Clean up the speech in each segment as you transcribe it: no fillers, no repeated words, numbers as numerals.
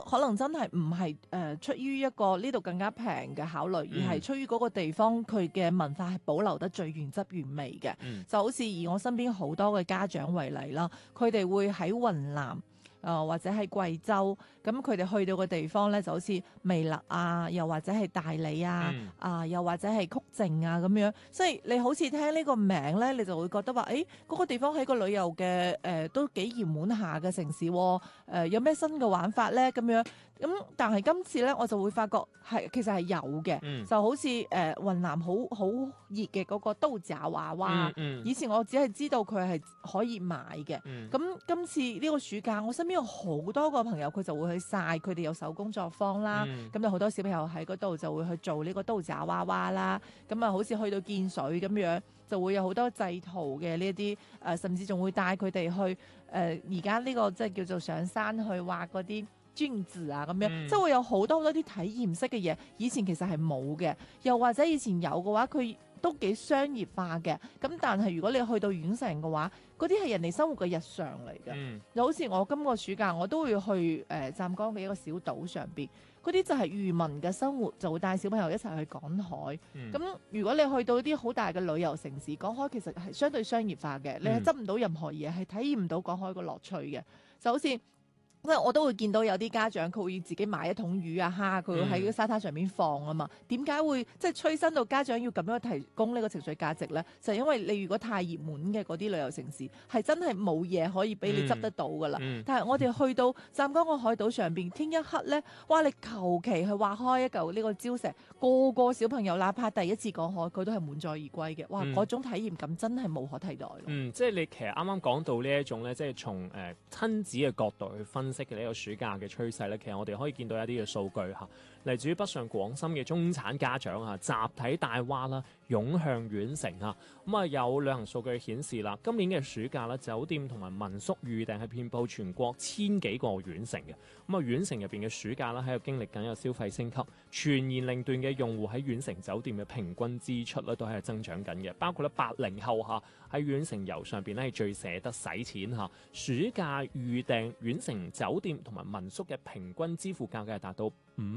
可能真係唔係出於一個呢度更加平嘅考慮，而係出於嗰個地方佢嘅文化係保留得最原汁原味嘅。就好似以我身邊好多嘅家長為例啦，佢哋會喺雲南。或者係貴州，咁佢哋去到嘅地方咧，就好似彌勒啊，又或者係大理啊，又或者係曲靖啊咁樣，所以你好似聽呢個名咧，你就會覺得話，嗰個地方係個旅遊嘅都幾熱門下嘅城市喎，有咩新嘅玩法咧咁樣？咁但係今次咧，我就會發覺其實係有嘅，就好似雲南好熱嘅嗰個刀爪娃娃，以前我只係知道佢係可以買嘅，咁今次呢個暑假，我身邊有好多個朋友佢就會去晒，佢哋有手工作坊啦，咁有好多小朋友喺嗰度就會去做呢個刀爪娃娃啦，咁啊好似去到見水咁樣，就會有好多製圖嘅呢一啲甚至仲會帶佢哋去而家呢個即係叫做上山去畫嗰啲專字啊咁樣，即係會有好多啲體驗式嘅嘢，以前其實係冇嘅，又或者以前有嘅話，佢都幾商業化嘅。咁但係如果你去到縣城嘅話，嗰啲係人哋生活嘅日常嚟嘅。就好似我今個暑假我都會去湛江嘅一個小島上邊，嗰啲就係漁民嘅生活，就會帶小朋友一齊去趕海。咁如果你去到啲好大嘅旅遊城市，趕海其實係相對商業化嘅，你係執唔到任何嘢，係體驗唔到趕海個樂趣嘅。就好似因為我都會見到有啲家長佢會自己買一桶魚啊蝦，佢會喺個沙灘上面放啊嘛。點解會即係催生到家長要咁樣提供呢個情緒價值呢？就係因為你如果太熱門嘅嗰啲旅遊城市，係真係冇嘢可以俾你執得到噶啦。但係我哋去到湛江個海島上邊，天一黑呢，哇！你求其去畫開一嚿呢個礁石，個個小朋友哪怕第一次講海，佢都係滿載而歸嘅。哇！嗰種體驗感真係無可替代咯。 即係你其實啱啱講到呢一種呢，即係從親子嘅角度去分析嘅呢個暑假嘅趨勢咧，其實我哋可以見到一啲嘅數據嚇，嚟自於北上廣深嘅中產家長啊，集體帶娃啦，湧向縣城啊。咁啊有旅行數據顯示啦，今年嘅暑假咧，酒店同埋民宿預訂係遍佈全國1000幾個縣城嘅。咁啊縣城入邊嘅暑假咧，喺度經歷緊一個消費升級，全年齡段嘅用戶喺縣城酒店嘅平均支出咧都係增長緊嘅，包括咧80後嚇喺縣城遊上邊咧係最捨得使錢嚇。暑假預訂縣城酒店同埋民宿嘅平均支付價格係達到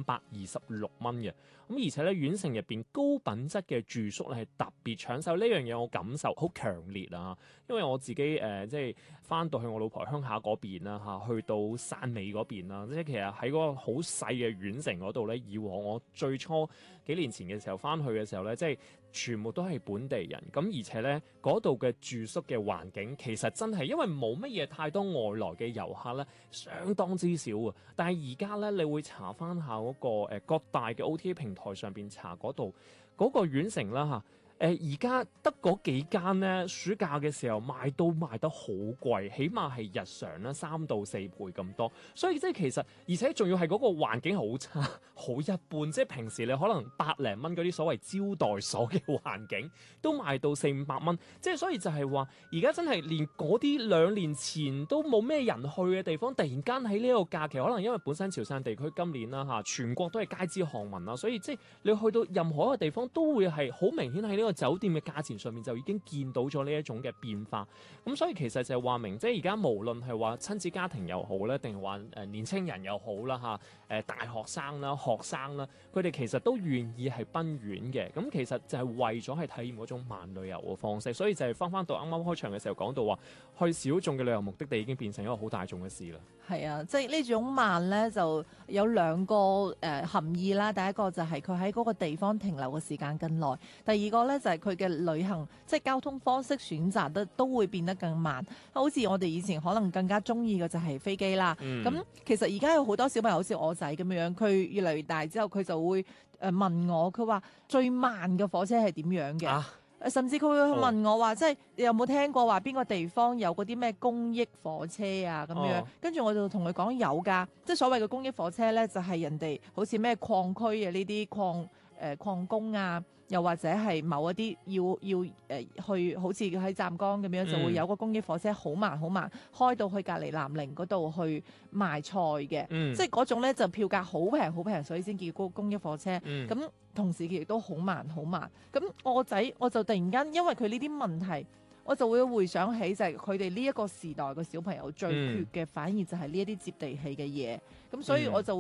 526蚊嘅，咁而且咧縣城入邊高品質嘅住宿咧係特別搶手，呢樣嘢我感受好強烈啊！因為我自己即係翻到去我老婆鄉下嗰邊啦嚇，去到汕尾嗰邊啦，即係其實喺嗰個好細嘅縣城嗰度咧，以往我最初幾年前嘅時候翻去嘅時候咧，即係全部都係本地人，咁而且咧嗰度嘅住宿嘅環境其實真係因為冇乜嘢太多外來嘅遊客咧，相當之少啊！但係而家咧，你會查翻下嗰個各大嘅 OTA 平台上邊查嗰度嗰個縣城啦嚇。而家得嗰幾間咧，暑假嘅時候賣得好貴，起碼係日常啦3到4倍咁多，所以即係其實，而且仲要係嗰個環境好差，好一般，即係平時你可能百零蚊嗰啲所謂招待所嘅環境，都賣到400-500蚊，即係所以就係話，而家真係連嗰啲2年前都冇咩人去嘅地方，突然間喺呢個假期，可能因為本身潮汕地區今年啦嚇，全國都係街知巷聞啦，所以即係你去到任何一個地方都會係好明顯喺呢個酒店嘅價錢上面就已經見到咗呢一種嘅變化，咁所以其實就係話明，即係而家無論係話親子家庭又好咧，定係話年青人又好啦嚇，大學生啦、學生啦，佢哋其實都願意係奔遠嘅，咁其實就係為咗係體驗嗰種慢旅遊嘅方式，所以就係翻到啱啱開場嘅時候講到話，去小眾嘅旅遊目的地已經變成一個好大眾嘅事啦。 係啊，即係呢種慢咧就有2個含義啦。第一個就係佢喺嗰個地方停留嘅時間更耐，第二個咧就係佢嘅旅行即係交通方式選擇得都會變得更慢。好似我哋以前可能更加中意嘅就係飛機啦。咁其實而家有好多小朋友好似我仔咁樣，佢越嚟越大之後，佢就會問我，佢話最慢嘅火車係點樣嘅？甚至佢會問我話，即係你有冇聽過話邊個地方有嗰啲咩公益火車啊咁樣？跟住我就同佢講有㗎，即係所謂嘅公益火車咧，就係人哋好似咩礦區嘅呢啲礦工啊，又或者係某一啲要去，好似喺湛江咁樣，就會有個公益火車好慢好慢，開到去隔離南寧嗰度去賣菜嘅，即係嗰種咧就票價好平好平，所以先叫公益火車。咁同時亦都好慢好慢。咁我個仔我就突然間因為佢呢啲問題，我就會回想起就係佢哋呢一個時代嘅小朋友最缺嘅，反而就係呢一啲接地氣嘅嘢。咁所以我就